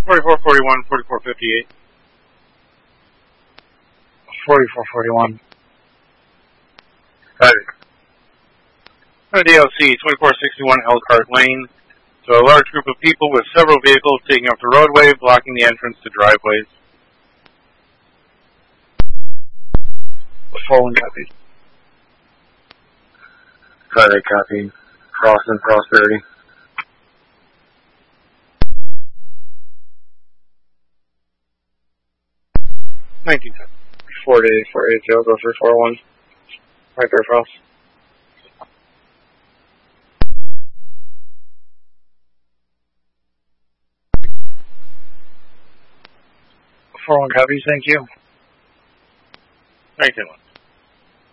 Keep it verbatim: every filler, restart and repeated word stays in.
forty-four forty-one, forty-four fifty-eight. forty-four forty-one. Got it. D L C, twenty-four sixty-one Elkhart Lane. So a large group of people with several vehicles taking up the roadway, blocking the entrance to driveways. four one copy. Got it, copy. Cross and Prosperity. nineteen ten. four eight four eight zero, go through four one. Right there, Frost. four one copies, thank you. nineteen one.